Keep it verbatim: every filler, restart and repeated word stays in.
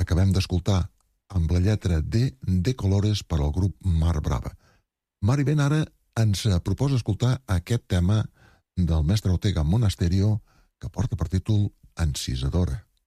acabem d'escoltar amb la lletra D de Colores per al grup Mar Brava. Mari Ben ara ens proposa escoltar aquest tema del mestre Ortega Monasterio que porta per títol Encisadora.